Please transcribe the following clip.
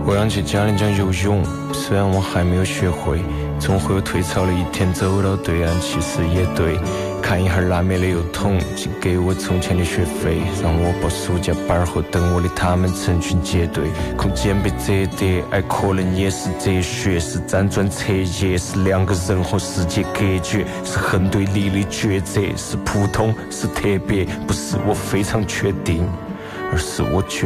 我想去嘉陵江游泳，虽然我还没有学会，总会有退潮的一天，走到对岸其实也对。看一下那面的邮筒，寄给我从前的学费，让我报暑假班后等我的他们成群结队。空间被折叠，爱可能也是哲学，是辗转彻夜，是两个人和世界隔绝，是很对立的抉择，是普通，是特别，不是我非常确定，而是我觉